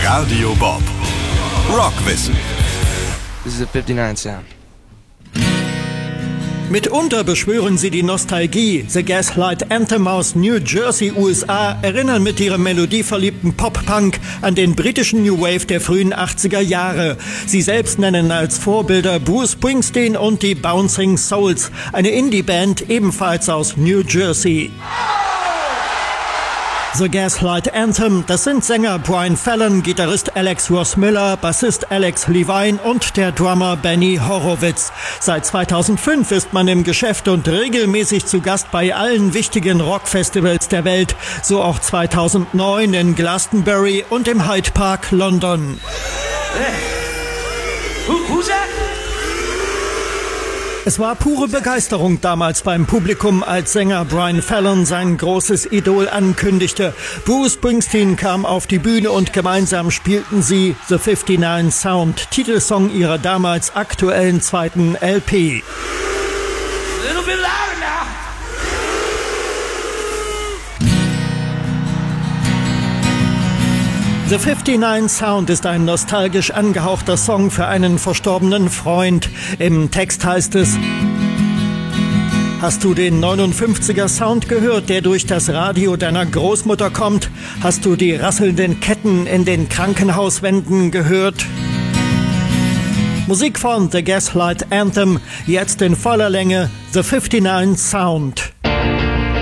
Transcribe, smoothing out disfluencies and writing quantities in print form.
Radio Bob. Rockwissen. This is a 59 sound. Mitunter beschwören sie die Nostalgie. The Gaslight Anthem aus New Jersey, USA, erinnern mit ihrem melodieverliebten Pop-Punk an den britischen New Wave der frühen 80er Jahre. Sie selbst nennen als Vorbilder Bruce Springsteen und die Bouncing Souls, eine Indie-Band ebenfalls aus New Jersey. The Gaslight Anthem, das sind Sänger Brian Fallon, Gitarrist Alex Ross Miller, Bassist Alex Levine und der Drummer Benny Horowitz. Seit 2005 ist man im Geschäft und regelmäßig zu Gast bei allen wichtigen Rockfestivals der Welt, so auch 2009 in Glastonbury und im Hyde Park, London. Who's that? Es war pure Begeisterung damals beim Publikum, als Sänger Brian Fallon sein großes Idol ankündigte. Bruce Springsteen kam auf die Bühne und gemeinsam spielten sie The 59 Sound, Titelsong ihrer damals aktuellen zweiten LP. A little bit louder now. The 59 Sound ist ein nostalgisch angehauchter Song für einen verstorbenen Freund. Im Text heißt es: Hast du den 59er Sound gehört, der durch das Radio deiner Großmutter kommt? Hast du die rasselnden Ketten in den Krankenhauswänden gehört? Musik von The Gaslight Anthem, jetzt in voller Länge, The 59 Sound.